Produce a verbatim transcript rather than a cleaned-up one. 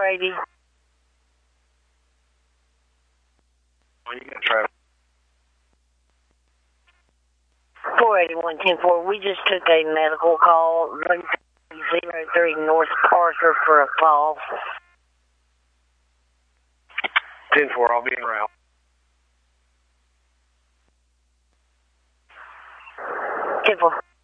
eighty. Oh, you got traffic. four eighty-one ten four. We just took a medical call. zero three North Parker for a fall. ten four, I'll be en route. ten four.